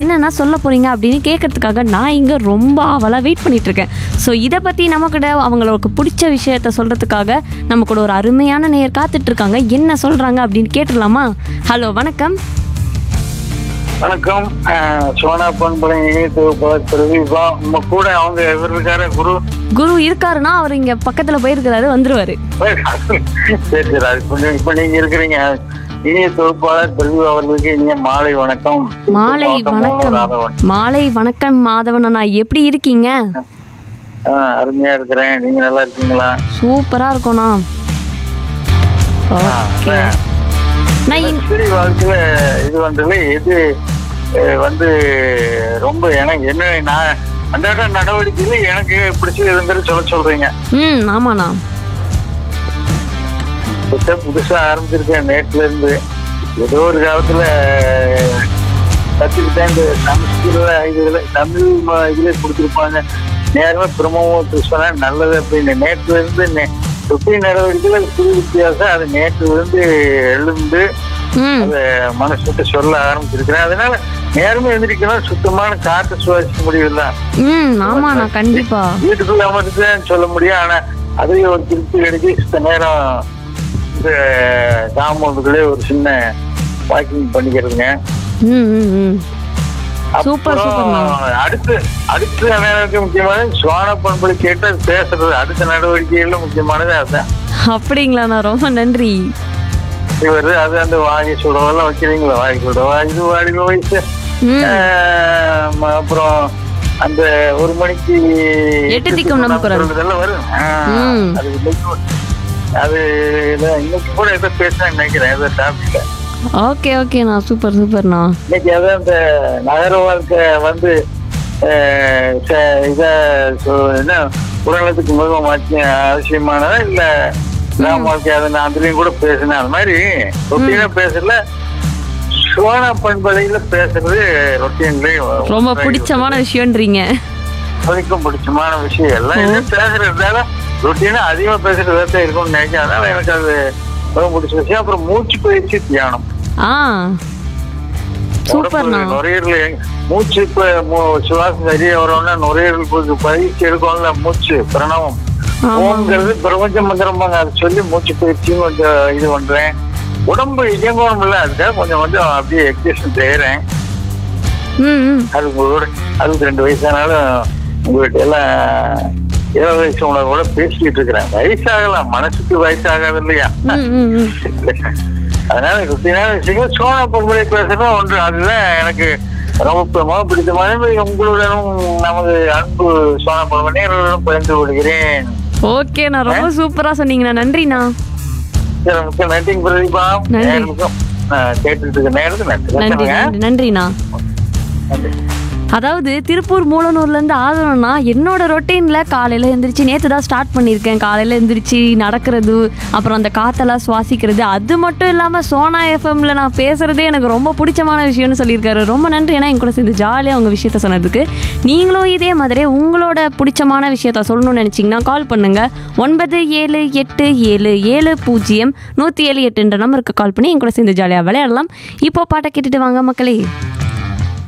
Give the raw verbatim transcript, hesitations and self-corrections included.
என்னென்ன சொல்ல போகிறீங்க அப்படின்னு கேட்கறதுக்காக நான் இங்கே ரொம்ப ஆவலாக வெயிட் பண்ணிகிட்ருக்கேன். ஸோ இதை பற்றி நம்மக்கிட்ட அவங்களுக்கு பிடிச்ச விஷயத்த சொல்கிறதுக்காக நம்ம கூட ஒரு அருமையான நேயர் காத்துட்ருக்காங்க. என்ன சொல்கிறாங்க அப்படின்னு கேட்டுடலாமா? ஹலோ, வணக்கம். வணக்கம். சோனா பண்பலை பிரதீபா. உங்க கூட அவங்க இவர் இருக்காரு, குரு குரு இருக்காருன்னா அவர் இங்கே பக்கத்தில் போயிருக்கிறாரு, வந்துருவாரு. சரி சரி அது கொஞ்சம் இப்ப நீங்க இருக்கிறீங்க. இனிய தொகுப்பாளர் பிரதீபா அவர்களுக்கு இனிய மாலை வணக்கம். மாலை வணக்கம். மாலை வணக்கம் மாதவன் அண்ணா, எப்படி இருக்கீங்க? ஆஹ் அருமையா இருக்கிறேன். நீங்க நல்லா இருக்கீங்களா? சூப்பரா இருக்கோண்ணா. ஓகே. வாழ்க்கையில இது வந்து இது வந்து ரொம்ப எனக்கு என்ன நான் அன்றாட நடவடிக்கையில எனக்கு பிடிச்சதுங்கிறது சொல்ல சொல்றீங்க. ம் ஆமாண்ணா. புதுசா ஆரம்பிச்சிருக்கேன் நேற்றுல இருந்து. ஏதோ ஒரு காலத்துல கத்துக்கிட்டேன். இந்த சமஸ்கிருத இதுல தமிழ் இதுல கொடுத்துருப்பாங்க. நேரமே பிரமமும் சொன்னா நல்லது அப்படின்னு நேற்றுல இருந்து தொப்பி நடவடிக்கையில புது வித்தியாசம். அது நேற்று இருந்து எழுந்து அதை மனசுட்டு சொல்ல ஆரம்பிச்சிருக்கிறேன். அதனால நேரமே எந்திரிக்கணும், சுத்தமான காற்று சுவாசிக்க முடியல. கண்டிப்பா வீட்டுக்குள்ள அமர்ந்துதான் சொல்ல முடியும். ஆனா அதையும் ஒரு திருப்தி கிடைச்சி சித்த நேரம் இந்த காம்பவுண்டுக்குள்ளே ஒரு சின்ன வாக்கிங் பண்ணிக்கிறதுங்க. அடுத்து அடுத்த நேரத்துக்கு முக்கியமான சுவான பண்புகளை கேட்டு பேசுறது அடுத்த நடவடிக்கைகள்ல முக்கியமானது அதுதான். அப்படிங்களா? ரொம்ப நன்றி. வருது அது அந்த வாகை சுடவெல்லாம் வைக்கிறீங்களா? வாகை சுடவா இது வாடி வயசு. அப்புறம் அந்த ஒரு மணிக்கு எட்டு திக்கும் இதெல்லாம் வரும். அது அது இன்னைக்கு கூட எதோ பேசுறேன் நினைக்கிறேன் ஏதோ டாபிக்ல. ஓகே ஓகேண்ணா, சூப்பர் சூப்பர்ண்ணா. இன்னைக்கு அதான் இந்த நகர வாழ்க்கை வந்து இத என்ன உடல்நலத்துக்கு மிகவும் அவசியமானதா இல்ல கிராம வாழ்க்கை? அதை நான் அதுலயும் கூட பேசினேன். அது மாதிரி ரொட்டீனா பேசல, சோனா பண்பலையில பேசுறது ரொட்டீன்லயும் ரொம்ப பிடிச்சமான விஷயம்ன்றீங்க. அதுக்கும் பிடிச்சமான விஷயம் எல்லாம் எதுவும் பேசுறதுனால ரொட்டீனா அதிகமா பேசுறதா இருக்கும்னு நினைக்கிறேன். அதனால எனக்கு அது ரொம்ப பிடிச்ச விஷயம். அப்புறம் மூச்சு பயிற்சி, தியானம். நுரையீரல் மூச்சு இப்ப சுவாசம் சரியா வரும்னா நுரையீரல் பயிற்சி எடுக்கணும்ல. மூச்சு பிரணவம் ஓங்கிறது பிரபஞ்ச மந்திரம்பாங்க. அதை சொல்லி மூச்சு பயிற்சியும் கொஞ்சம் இது பண்றேன். உடம்பு இயங்கணும் இல்ல, அதுக்காக கொஞ்சம் கொஞ்சம் அப்படியே எக்ஸசைஸ் செய்யறேன். அது உங்களோட அறுபத்தி ரெண்டு வயசானாலும் உங்ககிட்ட எல்லாம் இருபது வயசு உணர்வோட பேசிக்கிட்டு இருக்கிறேன். வயசாகலாம், மனசுக்கு வயசாகாது இல்லையா? அதனால ருத்தினான விஷயங்கள் சோனா பொங்கலை பேசுறதும் ஒன்று. அதுதான் எனக்கு ரொம்ப பிடித்தமான. உங்களுடனும் நமது அன்பு சோனா பொங்கல் நேர்களுடன் பகிர்ந்து கொள்கிறேன். ஓகே, நான் ரொம்ப சூப்பரா சொன்னீங்கண்ணா. நன்றிண்ணா. நன்றிங்க பிரதீபா. கேட்டுட்டு இருக்க நேரத்துக்கு நன்றி. நன்றிண்ணா. அதாவது திருப்பூர் மூலனூர்லேருந்து ஆதரவுனா என்னோட ரொட்டீனில் காலையில் எழுந்திரிச்சு நேற்று தான் ஸ்டார்ட் பண்ணியிருக்கேன். காலையில் எழுந்திரிச்சு நடக்கிறது, அப்புறம் அந்த காற்றெல்லாம் சுவாசிக்கிறது. அது மட்டும் இல்லாமல் சோனா எஃப்எம்ல நான் பேசுகிறதே எனக்கு ரொம்ப பிடிச்சமான விஷயம்னு சொல்லியிருக்காரு. ரொம்ப நன்றி. ஏன்னா என் கூட சேர்ந்து ஜாலியாக உங்கள் விஷயத்த சொன்னதுக்கு. நீங்களும் இதே மாதிரி உங்களோட பிடிச்சமான விஷயத்த சொல்லணும்னு நினச்சிங்கன்னா கால் பண்ணுங்கள். ஒன்பது ஏழு எட்டு ஏழு ஏழு பூஜ்ஜியம் நூற்றி ஏழு எட்டுன்ற நம்பருக்கு கால் பண்ணி என் கூட சேர்ந்து ஜாலியாக விளையாடலாம். இப்போ பாட்டை கேட்டுட்டு வாங்க மக்களே.